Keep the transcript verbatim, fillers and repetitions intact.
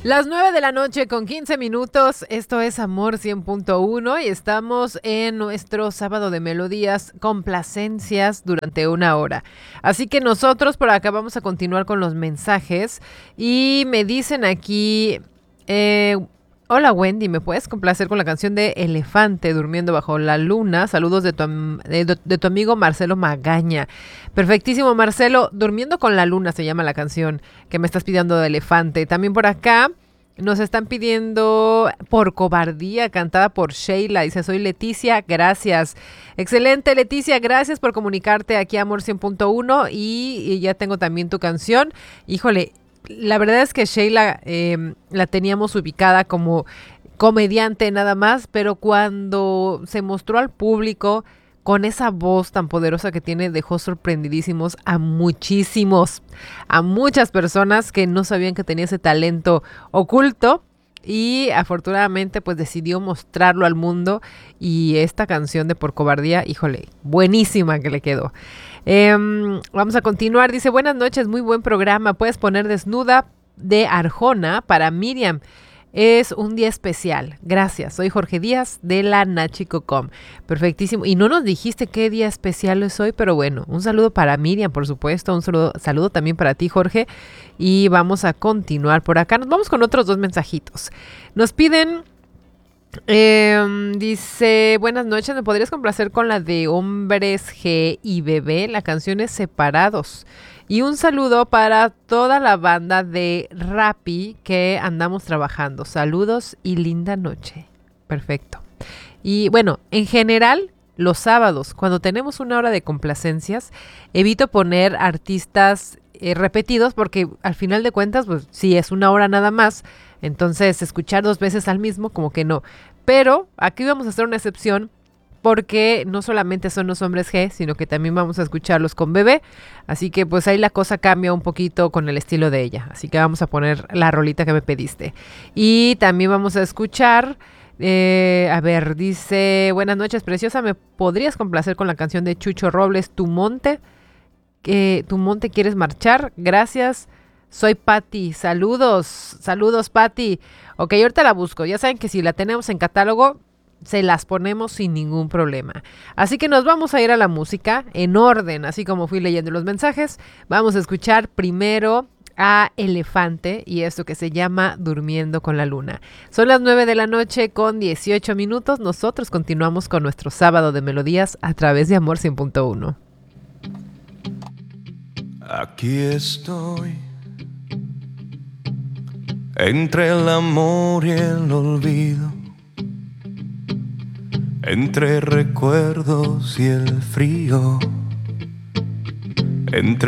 Las nueve de la noche con quince minutos, esto es Amor cien punto uno y estamos en nuestro sábado de melodías, complacencias durante una hora. Así que nosotros por acá vamos a continuar con los mensajes y me dicen aquí, eh, hola Wendy, ¿me puedes complacer con la canción de Elefante, Durmiendo bajo la luna? Saludos de tu, am- de, de tu amigo Marcelo Magaña. Perfectísimo, Marcelo, Durmiendo con la luna se llama la canción que me estás pidiendo de Elefante. También por acá nos están pidiendo Por Cobardía, cantada por Sheila. Dice, soy Leticia, gracias. Excelente, Leticia, gracias por comunicarte aquí a Amor cien punto uno y, y ya tengo también tu canción. Híjole, la verdad es que Sheila eh, la teníamos ubicada como comediante nada más, pero cuando se mostró al público con esa voz tan poderosa que tiene, dejó sorprendidísimos a muchísimos, a muchas personas que no sabían que tenía ese talento oculto y afortunadamente pues decidió mostrarlo al mundo y esta canción de Por Cobardía, híjole, buenísima que le quedó. Em, vamos a continuar, dice, buenas noches, muy buen programa, puedes poner Desnuda de Arjona para Miriam. Es un día especial. Gracias. Soy Jorge Díaz de la Nachicocom. Perfectísimo. Y no nos dijiste qué día especial es hoy, pero bueno, un saludo para Miriam, por supuesto. Un saludo, saludo también para ti, Jorge. Y vamos a continuar por acá. Nos vamos con otros dos mensajitos. Nos piden... Eh, dice, buenas noches, ¿me podrías complacer con la de Hombres G y Bebé? La canción es Separados. Y un saludo para toda la banda de Rappi que andamos trabajando. Saludos y linda noche. Perfecto. Y bueno, en general, los sábados, cuando tenemos una hora de complacencias, evito poner artistas eh, repetidos porque al final de cuentas, pues sí, es una hora nada más. Entonces, escuchar dos veces al mismo, como que no. Pero aquí vamos a hacer una excepción porque no solamente son los Hombres G, sino que también vamos a escucharlos con Bebé. Así que pues ahí la cosa cambia un poquito con el estilo de ella. Así que vamos a poner la rolita que me pediste. Y también vamos a escuchar... Eh, a ver, dice, buenas noches, preciosa, ¿me podrías complacer con la canción de Chucho Robles, Tu Monte? Eh, ¿Tu Monte quieres marchar? Gracias. Soy Patti, saludos, saludos Patti. Ok, ahorita la busco, ya saben que si la tenemos en catálogo, se las ponemos sin ningún problema. Así que nos vamos a ir a la música en orden, así como fui leyendo los mensajes. Vamos a escuchar primero a Elefante y esto que se llama Durmiendo con la Luna. Son las nueve de la noche con dieciocho minutos. Nosotros continuamos con nuestro sábado de melodías a través de Amor cien punto uno. Aquí estoy, entre el amor y el olvido, entre recuerdos y el frío, entre